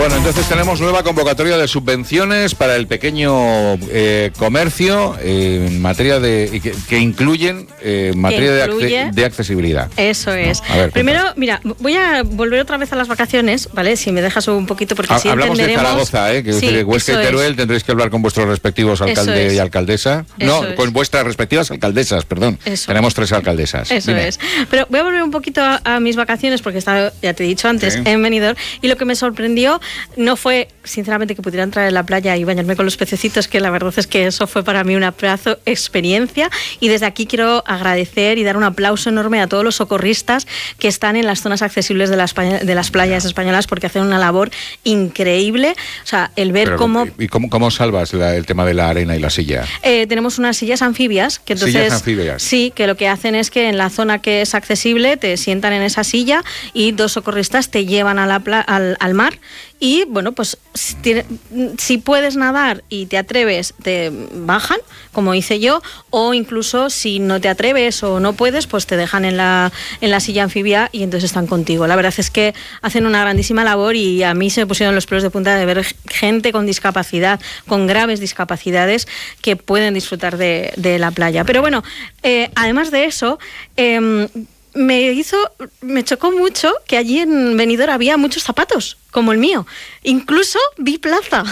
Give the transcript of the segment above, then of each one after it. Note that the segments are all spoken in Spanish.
Bueno, entonces tenemos nueva convocatoria de subvenciones para el pequeño comercio en materia de que incluyen materia de accesibilidad. Eso es. A ver, primero, mira, voy a volver otra vez a las vacaciones, ¿vale? Si me dejas un poquito, porque así hablamos entenderemos. de Zaragoza, que sí, Huesca y Teruel tendréis que hablar con vuestros respectivos alcalde y alcaldesa. Con vuestras respectivas alcaldesas, perdón. Tenemos 3 alcaldesas. Eso es. Pero voy a volver un poquito a mis vacaciones, porque estaba, ya te he dicho antes, en Benidorm, y lo que me sorprendió no fue, sinceramente, que pudiera entrar en la playa y bañarme con los pececitos, que la verdad es que eso fue para mí una pedazo experiencia, y desde aquí quiero agradecer y dar un aplauso enorme a todos los socorristas que están en las zonas accesibles de las playas españolas, porque hacen una labor increíble. O sea, el ver cómo... ¿Y cómo salvas el tema de la arena y la silla? Tenemos unas sillas anfibias, que entonces... ¿Sillas anfibias? Sí, que lo que hacen es que en la zona que es accesible te sientan en esa silla y 2 socorristas te llevan a al mar. Y bueno, pues si puedes nadar y te atreves, te bajan, como hice yo, o incluso si no te atreves o no puedes, pues te dejan en la silla anfibia y entonces están contigo. La verdad es que hacen una grandísima labor y a mí se me pusieron los pelos de punta de ver gente con discapacidad, con graves discapacidades, que pueden disfrutar de la playa. Pero bueno, además de eso... me chocó mucho que allí en Benidorm había muchos zapatos, como el mío. Incluso vi plaza.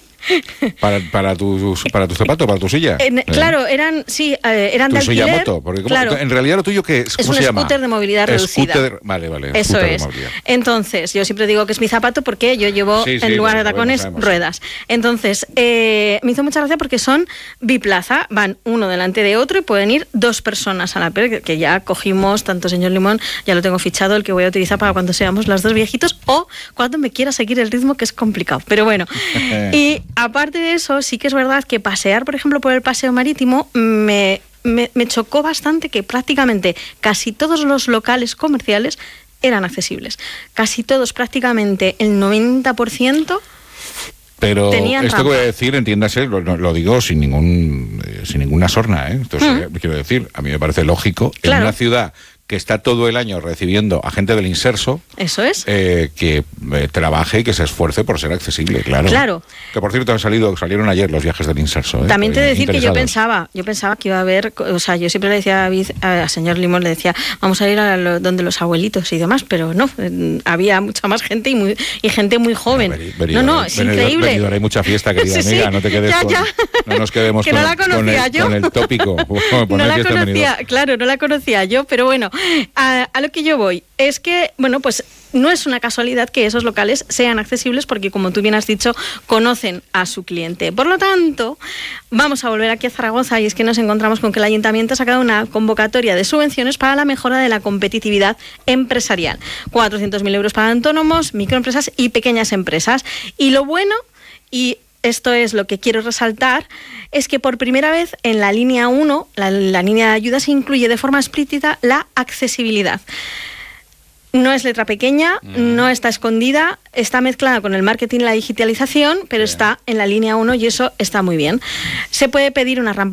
¿Para tu zapato, para tu silla? Claro, eran de alquiler. Silla moto, porque claro, en realidad lo tuyo, ¿qué es? ¿Cómo se llama? Es un scooter de movilidad reducida. Vale. Eso es. Entonces, yo siempre digo que es mi zapato porque yo llevo, en lugar de tacones, ruedas. Entonces, me hizo mucha gracia porque son biplaza, van uno delante de otro y pueden ir 2 personas a la vez, que ya cogimos, tanto señor Limón, ya lo tengo fichado, el que voy a utilizar para cuando seamos los 2 viejitos o cuando me quiera seguir el ritmo, que es complicado. Pero bueno, y aparte de eso, sí que es verdad que pasear, por ejemplo, por el paseo marítimo me chocó bastante que prácticamente casi todos los locales comerciales eran accesibles. Casi todos, prácticamente el 90%. Pero esto que voy a decir, entiéndase, lo digo sin ninguna sorna, Entonces, quiero decir, a mí me parece lógico, en una ciudad que está todo el año recibiendo a gente del Inserso. Eso es. Que trabaje y que se esfuerce por ser accesible, claro. Que por cierto salieron ayer los viajes del Inserso. También te he de decir que yo pensaba que iba a haber, o sea, yo siempre le decía a señor Limón, le decía, vamos a ir a donde los abuelitos y demás, pero no, había mucha más gente y gente muy joven. Es increíble. Hay mucha fiesta, querida amiga, no te quedes no nos quedemos con el tópico. No la conocía, claro, no la conocía yo, pero bueno, a lo que yo voy es que, bueno, pues no es una casualidad que esos locales sean accesibles porque, como tú bien has dicho, conocen a su cliente. Por lo tanto, vamos a volver aquí a Zaragoza y es que nos encontramos con que el Ayuntamiento ha sacado una convocatoria de subvenciones para la mejora de la competitividad empresarial. 400.000 euros para autónomos, microempresas y pequeñas empresas. Y lo bueno, y esto es lo que quiero resaltar, es que por primera vez en la línea 1, la línea de ayuda, se incluye de forma explícita la accesibilidad. No es letra pequeña, no está escondida, está mezclada con el marketing y la digitalización, pero está en la línea 1 y eso está muy bien. Se puede pedir una rampa